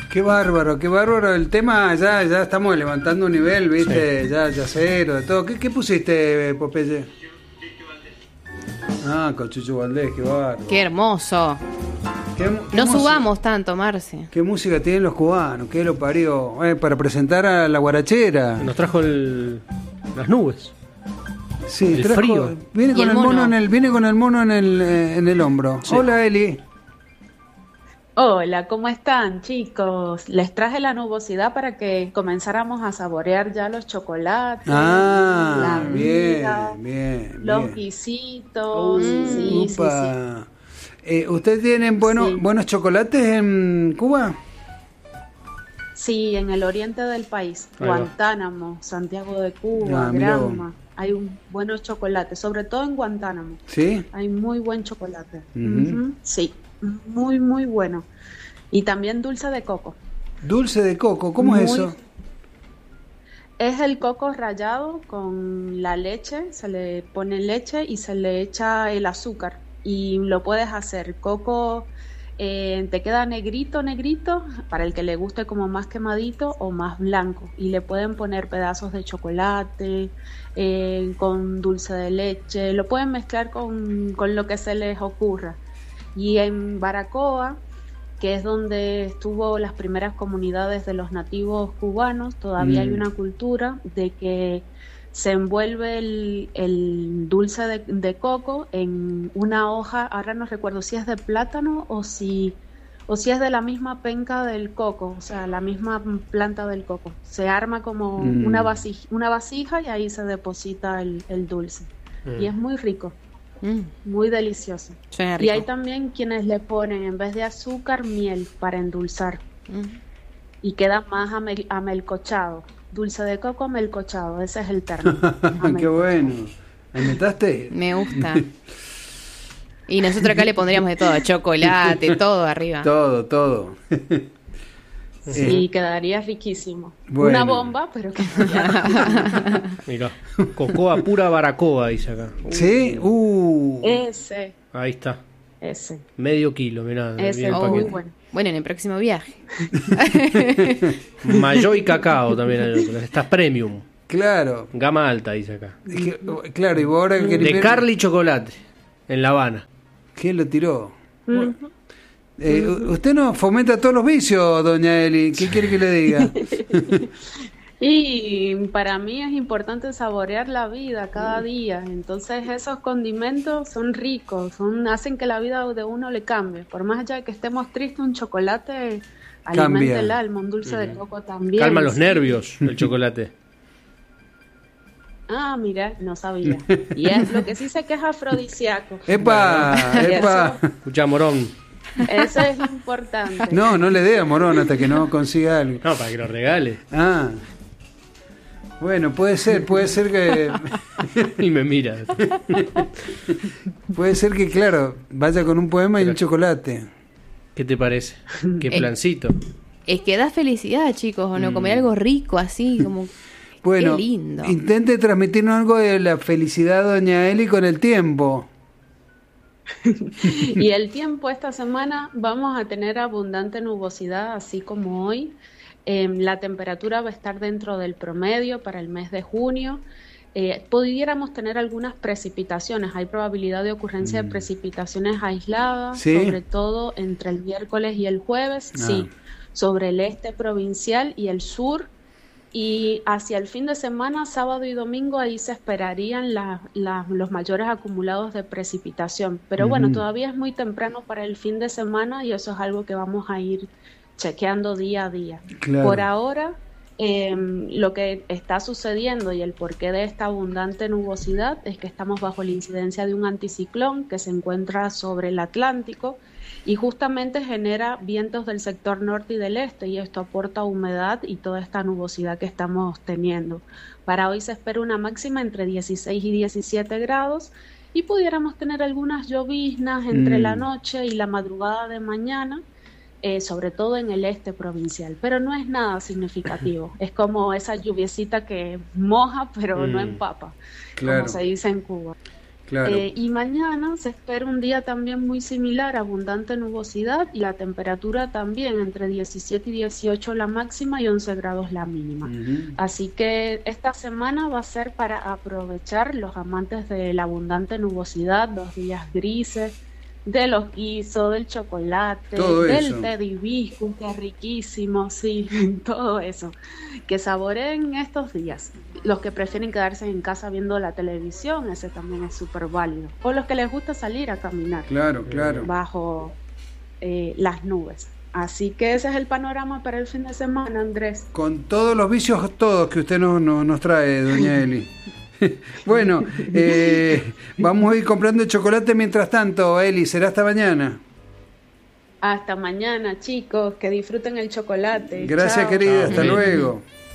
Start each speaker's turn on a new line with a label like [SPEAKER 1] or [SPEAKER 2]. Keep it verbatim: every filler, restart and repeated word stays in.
[SPEAKER 1] Qué bárbaro, qué bárbaro. El tema, ya ya estamos levantando un nivel, ¿viste? Sí. Ya, ya cero, de todo. ¿Qué, qué pusiste, Popeye? Ah, con Chucho Valdés, qué bárbaro.
[SPEAKER 2] Qué hermoso.
[SPEAKER 1] ¿Qué, qué
[SPEAKER 2] no
[SPEAKER 1] música,
[SPEAKER 2] subamos tanto, Marce.
[SPEAKER 1] ¿Qué música tienen los cubanos? ¿Qué lo parió? Eh, para presentar a la guarachera.
[SPEAKER 3] Nos trajo el, las nubes.
[SPEAKER 1] Sí,
[SPEAKER 3] el
[SPEAKER 1] trajo,
[SPEAKER 3] frío.
[SPEAKER 1] Viene con
[SPEAKER 2] el
[SPEAKER 1] el mono,
[SPEAKER 2] mono
[SPEAKER 1] en el, viene con el mono en el, eh, en el hombro. Sí. Hola, Eli.
[SPEAKER 4] Hola, ¿cómo están, chicos? Les traje la nubosidad para que comenzáramos a saborear ya los chocolates,
[SPEAKER 1] ah,
[SPEAKER 4] la
[SPEAKER 1] bien,
[SPEAKER 4] vida,
[SPEAKER 1] bien,
[SPEAKER 4] los
[SPEAKER 1] bien.
[SPEAKER 4] guisitos.
[SPEAKER 1] Uh,
[SPEAKER 4] sí, sí, sí.
[SPEAKER 1] Eh, ¿Ustedes tienen bueno,
[SPEAKER 4] sí.
[SPEAKER 1] buenos chocolates en Cuba?
[SPEAKER 4] Sí, en el oriente del país,
[SPEAKER 3] Ahí
[SPEAKER 4] Guantánamo,
[SPEAKER 3] va.
[SPEAKER 4] Santiago de Cuba,
[SPEAKER 1] Ah,
[SPEAKER 4] Granma. Hay un, buenos chocolates, sobre todo en Guantánamo.
[SPEAKER 1] ¿Sí?
[SPEAKER 4] Hay muy buen chocolate.
[SPEAKER 1] Uh-huh.
[SPEAKER 4] Uh-huh, sí. Muy, muy bueno. Y también dulce de coco.
[SPEAKER 1] Dulce de coco, ¿cómo muy, es eso?
[SPEAKER 4] Es el coco rallado con la leche, se le pone leche y se le echa el azúcar. Y lo puedes hacer. Coco eh, te queda negrito, negrito, para el que le guste como más quemadito o más blanco. Y le pueden poner pedazos de chocolate, eh, con dulce de leche. Lo pueden mezclar con, con lo que se les ocurra. Y en Baracoa, que es donde estuvo las primeras comunidades de los nativos cubanos, todavía mm. hay una cultura de que se envuelve el, el dulce de, de coco en una hoja, ahora no recuerdo si es de plátano o si, o si es de la misma penca del coco, o sea, la misma planta del coco. Se arma como mm. una, vasija, una vasija y ahí se deposita el, el dulce. Mm. Y es muy rico. Mm. Muy delicioso. Y hay también quienes le ponen en vez de azúcar miel para endulzar mm. y queda más amel- amelcochado, dulce de coco amelcochado, ese es el término.
[SPEAKER 1] Qué bueno. ¿Aumentaste?
[SPEAKER 2] Me gusta. Y nosotros acá le pondríamos de todo, chocolate, todo arriba.
[SPEAKER 1] Todo, todo.
[SPEAKER 4] Sí, eh. quedaría riquísimo. Bueno. Una bomba, pero quedaría.
[SPEAKER 3] Mira, cocoa pura Baracoa, dice acá.
[SPEAKER 1] ¿Sí? Uh.
[SPEAKER 4] Ese.
[SPEAKER 3] Ahí está.
[SPEAKER 4] Ese.
[SPEAKER 3] Medio kilo, mirá.
[SPEAKER 4] Ese, oh, muy bueno.
[SPEAKER 2] Bueno, en el próximo viaje.
[SPEAKER 3] Mayo y cacao también hay otro. Estás premium.
[SPEAKER 1] Claro.
[SPEAKER 3] Gama alta, dice acá.
[SPEAKER 1] Que, claro, y vos ahora que
[SPEAKER 3] de Carly Chocolate, en La Habana.
[SPEAKER 1] ¿Quién lo tiró? Mm. Bueno. Eh, usted no fomenta todos los vicios, doña Eli. ¿Qué quiere que le diga?
[SPEAKER 4] Y para mí es importante saborear la vida cada día. Entonces esos condimentos son ricos, son hacen que la vida de uno le cambie. Por más allá de que estemos tristes, un chocolate
[SPEAKER 1] Cambia.
[SPEAKER 4] alimenta el alma, un dulce de coco también.
[SPEAKER 3] Calma los sí. nervios el chocolate.
[SPEAKER 4] Ah, mira, no sabía. Y es lo que sí sé que es afrodisíaco.
[SPEAKER 1] ¡Epa! ¡Epa!
[SPEAKER 3] Escucha, morón.
[SPEAKER 4] Eso es importante.
[SPEAKER 1] No, no le dé a Morón hasta que no consiga algo.
[SPEAKER 3] No, para que lo regale.
[SPEAKER 1] Ah. Bueno, puede ser, puede ser que...
[SPEAKER 3] Y me mira.
[SPEAKER 1] Puede ser que, claro, vaya con un poema Pero, y un chocolate.
[SPEAKER 3] ¿Qué te parece? ¿Qué plancito?
[SPEAKER 2] Es que da felicidad, chicos, o no, mm. comer algo rico así, como...
[SPEAKER 1] Bueno,
[SPEAKER 2] qué lindo.
[SPEAKER 1] Intente transmitirnos algo de la felicidad, doña Eli, con el tiempo.
[SPEAKER 4] Y el tiempo esta semana vamos a tener abundante nubosidad, así como hoy. Eh, la temperatura va a estar dentro del promedio para el mes de junio. Eh, pudiéramos tener algunas precipitaciones, hay probabilidad de ocurrencia mm. de precipitaciones aisladas, ¿sí? Sobre todo entre el miércoles y el jueves, ah. sí, sobre el este provincial y el sur. Y hacia el fin de semana, sábado y domingo, ahí se esperarían la, la, los mayores acumulados de precipitación. Pero mm. bueno, todavía es muy temprano para el fin de semana y eso es algo que vamos a ir chequeando día a día. Claro. Por ahora, eh, lo que está sucediendo y el porqué de esta abundante nubosidad es que estamos bajo la incidencia de un anticiclón que se encuentra sobre el Atlántico y justamente genera vientos del sector norte y del este y esto aporta humedad y toda esta nubosidad que estamos teniendo. Para hoy se espera una máxima entre dieciséis y diecisiete grados y pudiéramos tener algunas lloviznas entre mm. la noche y la madrugada de mañana, eh, sobre todo en el este provincial, pero no es nada significativo, es como esa lluviecita que moja pero mm. no empapa, claro. como se dice en Cuba.
[SPEAKER 1] Claro.
[SPEAKER 4] Eh, y mañana se espera un día también muy similar, abundante nubosidad y la temperatura también entre diecisiete y dieciocho la máxima y once grados la mínima.
[SPEAKER 1] Uh-huh.
[SPEAKER 4] Así que esta semana va a ser para aprovechar los amantes de la abundante nubosidad, los días grises, de los guisos, del chocolate,
[SPEAKER 1] todo
[SPEAKER 4] del
[SPEAKER 1] eso.
[SPEAKER 4] té de hibiscus, que es riquísimo, sí, todo eso. Que saboreen estos días. Los que prefieren quedarse en casa viendo la televisión, ese también es súper válido. O los que les gusta salir a caminar.
[SPEAKER 1] Claro, claro.
[SPEAKER 4] Bajo eh, las nubes. Así que ese es el panorama para el fin de semana, Andrés.
[SPEAKER 1] Con todos los vicios, todos que usted nos, nos, nos trae, doña Eli. Bueno, eh, vamos a ir comprando el chocolate mientras tanto, Eli. ¿Será hasta mañana?
[SPEAKER 4] Hasta mañana, chicos. Que disfruten el chocolate.
[SPEAKER 1] Gracias,
[SPEAKER 4] Chao.
[SPEAKER 1] querida.
[SPEAKER 3] Chao,
[SPEAKER 1] hasta
[SPEAKER 3] Eli.
[SPEAKER 1] luego.